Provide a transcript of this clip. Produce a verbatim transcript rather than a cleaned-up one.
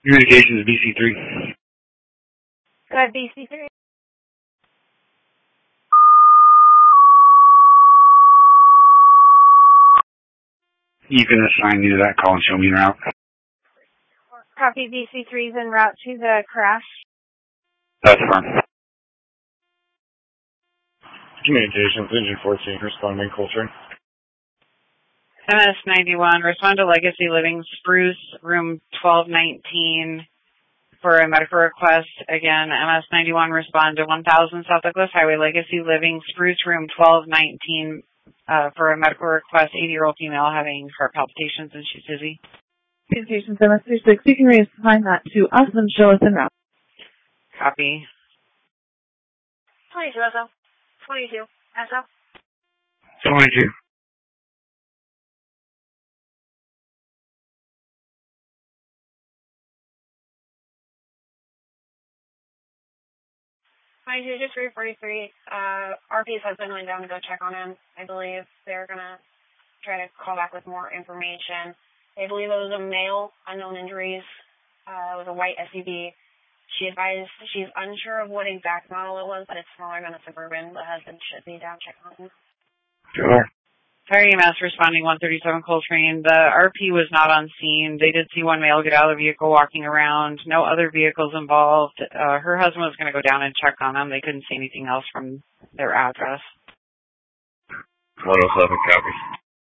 Communications B C three. Go ahead, B C three. You can assign me to that call and show me route. Copy. B C three is en route to the crash. That's fine. Communications, Engine fourteen, responding Coltrane. M S ninety-one, respond to Legacy Living Spruce, room twelve nineteen for a medical request. Again, M S ninety-one, respond to one thousand South Douglas Highway, Legacy Living Spruce, room twelve nineteen uh, for a medical request. eighty-year-old female having heart palpitations and she's dizzy. Communications, M S thirty-six, you can reassign that to us and show us en route. Copy. twenty-two S O. twenty-two S O. twenty-two. twenty-two to three forty-three. Uh, R P's husband went down to go check on him. I believe they're going to try to call back with more information. They believe it was a male, unknown injuries. Uh, it was a white S U V. She advised she's unsure of what exact model it was, but it's smaller than a Suburban. The husband should be down checking on him. Sure. Fire E M S responding one thirty-seven Coltrane. The R P was not on scene. They did see one male get out of the vehicle walking around. No other vehicles involved. Uh, her husband was going to go down and check on them. They couldn't see anything else from their address. one oh seven, copy.